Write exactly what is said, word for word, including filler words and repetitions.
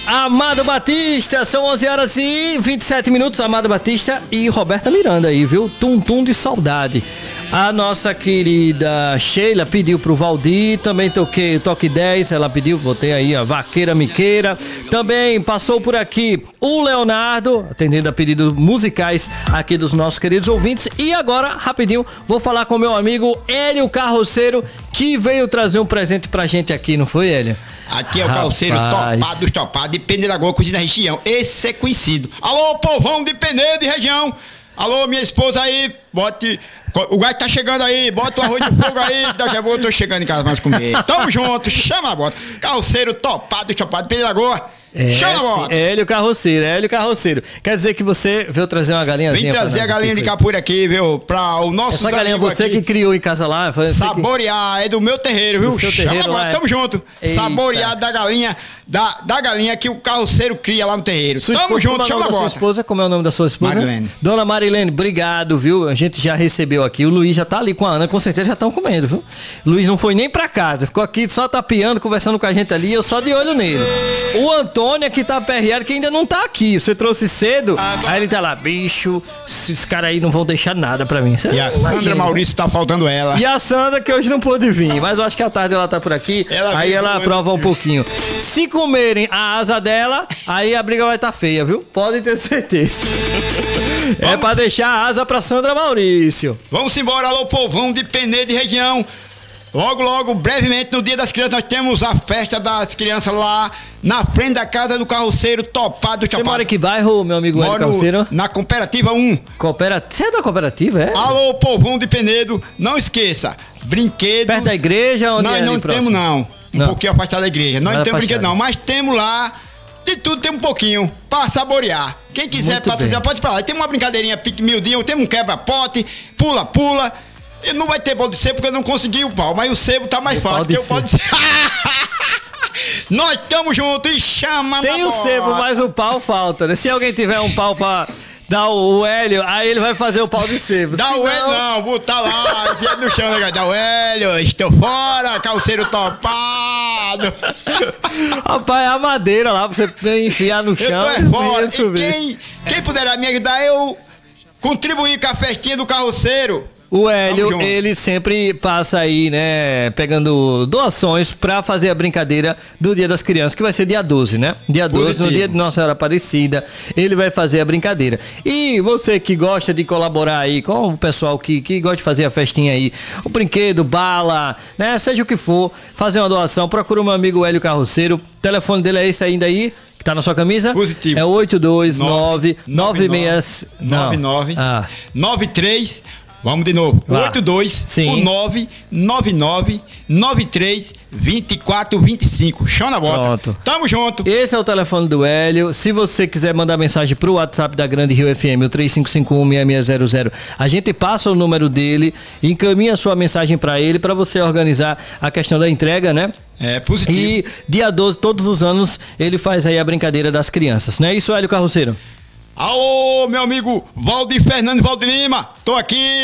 Amado Batista, são onze horas e vinte e sete minutos, Amado Batista e Roberta Miranda aí, viu? Tum Tum de Saudade. A nossa querida Sheila pediu pro Valdir, também toquei o Toque dez, ela pediu, botei aí a Vaqueira Miqueira. Também passou por aqui o Leonardo, atendendo a pedidos musicais aqui dos nossos queridos ouvintes. E agora, rapidinho, vou falar com meu amigo Hélio Carroceiro, que veio trazer um presente pra gente aqui, não foi, Hélio? Aqui é o Carroceiro topado dos topados de Penedo, Lagoa, cozinha da região. Esse é conhecido. Alô, povão de Penedo e região. Alô, minha esposa aí, bote... O gato tá chegando aí, bota o arroz de fogo aí, daqui a pouco eu tô chegando em casa mais comer. Tamo junto, chama a bota. Carroceiro topado, topado de Penedo, Lagoa. É, chama a bota. É Hélio Carroceiro, é Hélio Carroceiro. Quer dizer que você veio trazer uma galinhazinha? Vim trazer a galinha aqui, de Capura aqui, viu? Pra o nosso Essa galinha você aqui, que criou em casa lá? Saborear, que... é do meu terreiro, viu? Chama terreiro a bota, é... tamo junto. Eita. Saborear da galinha, da, da galinha que o Carroceiro cria lá no terreiro. Sua tamo esposa, junto, chama a bota. Sua esposa, como é o nome da sua esposa? Marilene. Dona Marilene, obrigado, viu? A gente já recebeu aqui. O Luiz já tá ali com a Ana, com certeza já estão comendo, viu? O Luiz não foi nem pra casa, ficou aqui só tapeando, conversando com a gente ali, eu só de olho nele. O Antônio que tá perreado, que ainda não tá aqui. Você trouxe cedo, ah, aí ele tá lá, bicho, esses caras aí não vão deixar nada pra mim. Cê e a Sandra imagina. Maurício tá faltando ela. E a Sandra, que hoje não pôde vir, mas eu acho que à tarde ela tá por aqui, ela aí ela aprova um pouquinho. Se comerem a asa dela, aí a briga vai estar tá feia, viu? Podem ter certeza. É Vamos... pra deixar a asa pra Sandra Maurício. Vamos embora, alô, povão de Penedo e região. Logo, logo, brevemente, no Dia das Crianças, nós temos a festa das crianças lá na frente da casa do Carroceiro topado. Você topado. Mora em que bairro, meu amigo Hélio Carroceiro? Na Cooperativa um. Cooperativa? Você é da Cooperativa, é? Alô, povão de Penedo, não esqueça, brinquedos... Perto da igreja? Onde nós é não temos, não. Um não. pouquinho afastado da igreja. Nós não temos brinquedo, não, mas temos lá... De tudo tem um pouquinho pra saborear. Quem quiser fazer, pode ir pra lá. Tem uma brincadeirinha pique miudinho, tem um quebra-pote, pula-pula. E não vai ter pau de sebo porque eu não consegui o pau, mas o sebo tá mais o fácil que o pau de sebo. Nós estamos juntos e chama Tem na o bota. Sebo, mas o pau falta, né? Se alguém tiver um pau pra dar o Hélio, aí ele vai fazer o pau de sebo. Dá o Hélio não, botar lá, enfiar no chão, né? Dá o Hélio, estou fora, Carroceiro topado. Rapaz, é a madeira lá pra você enfiar no chão. Eu tô é fora. E quem, quem puder me ajudar, eu contribuir com a festinha do Carroceiro. O Hélio, ele sempre passa aí, né, pegando doações pra fazer a brincadeira do Dia das Crianças, que vai ser dia doze, né? Dia doze, Positivo. No dia de Nossa Senhora Aparecida, ele vai fazer a brincadeira. E você que gosta de colaborar aí com o pessoal que, que gosta de fazer a festinha aí, o brinquedo, bala, né, seja o que for, fazer uma doação, procura o meu amigo Hélio Carroceiro, o telefone dele é esse ainda aí, que tá na sua camisa? Positivo. É oito dois nove nove seis... nove nove nove três... Vamos de novo. Lá. oito dois nove nove nove nove três dois quatro dois cinco. Chão na bota. Pronto. Tamo junto. Esse é o telefone do Hélio. Se você quiser mandar mensagem pro WhatsApp da Grande Rio F M, o três cinco cinco um seis seis zero zero, a gente passa o número dele, encaminha a sua mensagem para ele, para você organizar a questão da entrega, né? É positivo. E dia doze, todos os anos, ele faz aí a brincadeira das crianças. Não é isso, Hélio Carroceiro? Alô, meu amigo Valdir Fernando Valdir Lima. Tô aqui.